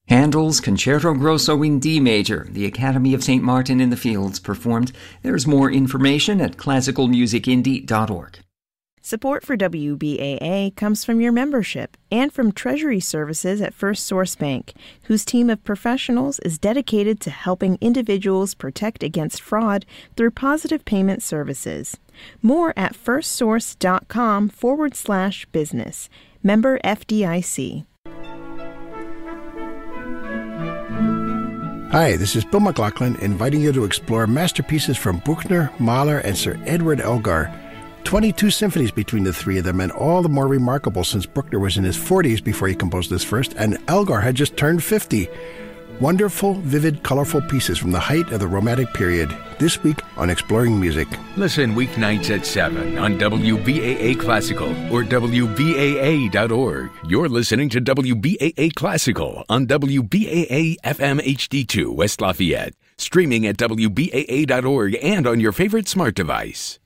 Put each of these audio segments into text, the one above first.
Handel's Concerto Grosso in D Major, the Academy of St. Martin in the Fields performed. There's more information at classicalmusicindie.org. Support for WBAA comes from your membership and from Treasury Services at First Source Bank, whose team of professionals is dedicated to helping individuals protect against fraud through positive payment services. More at firstsource.com/business. Member FDIC. Hi, this is Bill McLaughlin inviting you to explore masterpieces from Bruckner, Mahler, and Sir Edward Elgar. 22 symphonies between the three of them, and all the more remarkable since Bruckner was in his 40s before he composed this first, and Elgar had just turned 50. Wonderful, vivid, colorful pieces from the height of the Romantic period. This week on Exploring Music. Listen weeknights at 7 on WBAA Classical or WBAA.org. You're listening to WBAA Classical on WBAA FM HD2 West Lafayette. Streaming at WBAA.org and on your favorite smart device.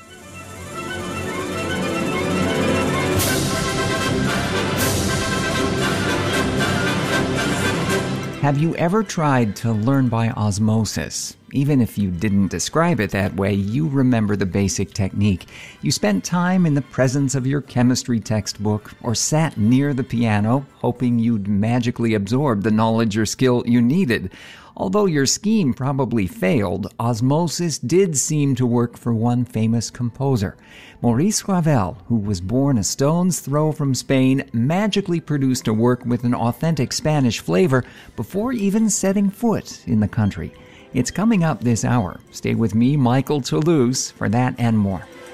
Have you ever tried to learn by osmosis? Even if you didn't describe it that way, you remember the basic technique. You spent time in the presence of your chemistry textbook or sat near the piano, hoping you'd magically absorb the knowledge or skill you needed. Although your scheme probably failed, osmosis did seem to work for one famous composer. Maurice Ravel, who was born a stone's throw from Spain, magically produced a work with an authentic Spanish flavor before even setting foot in the country. It's coming up this hour. Stay with me, Michael Toulouse, for that and more.